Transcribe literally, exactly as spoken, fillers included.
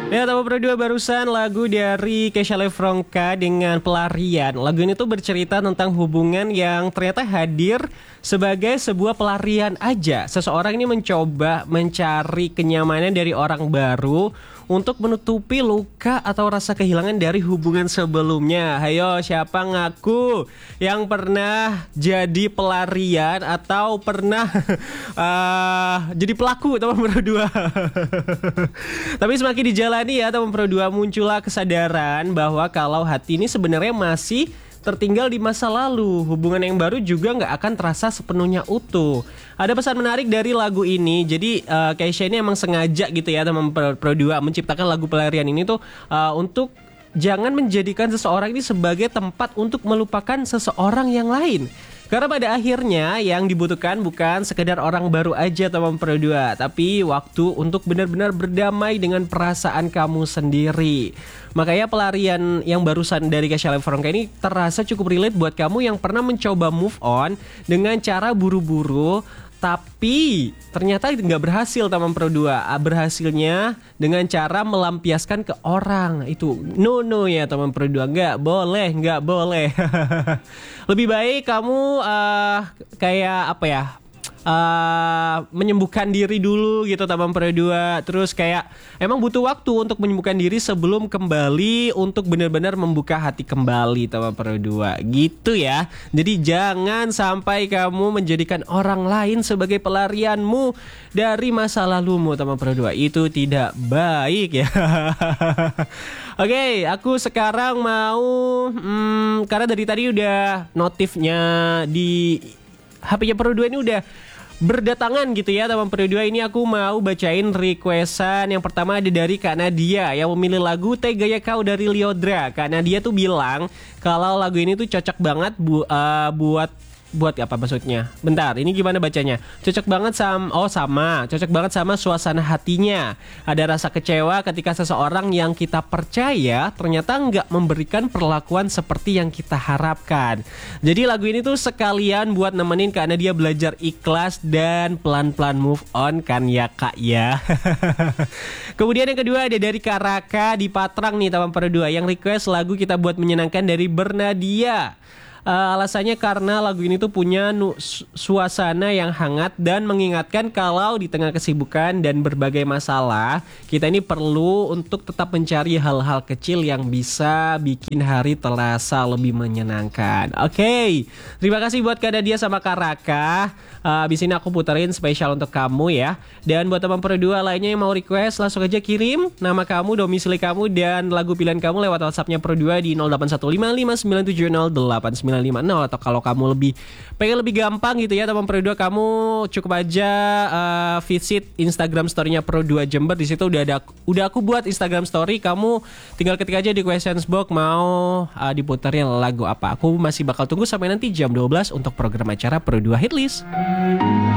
Ya, Tamu Pro dua barusan lagu dari Kesha Lefronka dengan Pelarian. Lagu ini tuh bercerita tentang hubungan yang ternyata hadir sebagai sebuah pelarian aja. Seseorang ini mencoba mencari kenyamanan dari orang baru untuk menutupi luka atau rasa kehilangan dari hubungan sebelumnya. Hayo, siapa ngaku yang pernah jadi pelarian atau pernah uh, jadi pelaku Tamu Pro dua? Tapi semakin dijalani ya Tamu Pro dua, muncullah kesadaran bahwa kalau hati ini sebenarnya masih tertinggal di masa lalu. Hubungan yang baru juga nggak akan terasa sepenuhnya utuh. Ada pesan menarik dari lagu ini. Jadi uh, Kesha ini emang sengaja gitu ya Tamu Pro dua menciptakan lagu Pelarian ini tuh uh, untuk jangan menjadikan seseorang ini sebagai tempat untuk melupakan seseorang yang lain. Karena pada akhirnya yang dibutuhkan bukan sekedar orang baru aja Tamu Pro dua, tapi waktu untuk benar-benar berdamai dengan perasaan kamu sendiri. Makanya Pelarian yang barusan dari Kesha Lefronka ini terasa cukup relate buat kamu yang pernah mencoba move on dengan cara buru-buru, tapi ternyata nggak berhasil Tamu Pro dua. Berhasilnya dengan cara melampiaskan ke orang. Itu no no ya Tamu Pro dua. Nggak boleh, nggak boleh. Lebih baik kamu uh, kayak apa ya, uh, menyembuhkan diri dulu gitu Tamu Pro dua. Terus kayak emang butuh waktu untuk menyembuhkan diri sebelum kembali untuk benar-benar membuka hati kembali Tamu Pro dua. Gitu ya. Jadi jangan sampai kamu menjadikan orang lain sebagai pelarianmu dari masa lalumu Tamu Pro dua. Itu tidak baik ya. Oke, okay, aku sekarang mau hmm, karena dari tadi udah notifnya di H P-nya Pro dua ini udah berdatangan gitu ya Tamu Pro dua. Ini aku mau bacain requestan. Yang pertama ada dari Kak Nadia yang memilih lagu Teh Gaya Kau dari Lyodra. Kak Nadia tuh bilang kalau lagu ini tuh cocok banget bu, uh, buat buat apa maksudnya? Bentar, ini gimana bacanya? Cocok banget sama oh sama, cocok banget sama suasana hatinya. Ada rasa kecewa ketika seseorang yang kita percaya ternyata nggak memberikan perlakuan seperti yang kita harapkan. Jadi lagu ini tuh sekalian buat nemenin karena dia belajar ikhlas dan pelan-pelan move on kan ya Kak ya. Kemudian yang kedua ada dari Kak Raka di Patrang nih Tamu Pro dua yang request lagu Kita Buat Menyenangkan dari Bernadia. Uh, alasannya karena lagu ini tuh punya nu- suasana yang hangat dan mengingatkan kalau di tengah kesibukan dan berbagai masalah kita ini perlu untuk tetap mencari hal-hal kecil yang bisa bikin hari terasa lebih menyenangkan. Oke, okay. Terima kasih buat Kak Nadia sama Kak Raka. Uh, abis ini aku puterin spesial untuk kamu ya. Dan buat teman Pro dua lainnya yang mau request langsung aja kirim nama kamu, domisili kamu dan lagu pilihan kamu lewat WhatsAppnya Pro dua di nol delapan satu lima lima sembilan tujuh nol delapan sembilan lima nol. Atau kalau kamu lebih pengen lebih gampang gitu ya teman Pro dua, kamu cukup aja uh, visit Instagram story-nya Pro dua Jember. Di situ udah ada udah aku buat Instagram story, kamu tinggal ketik aja di questions box mau uh, diputerin lagu apa. Aku masih bakal tunggu sampai nanti jam dua belas untuk program acara Pro dua Hitlist.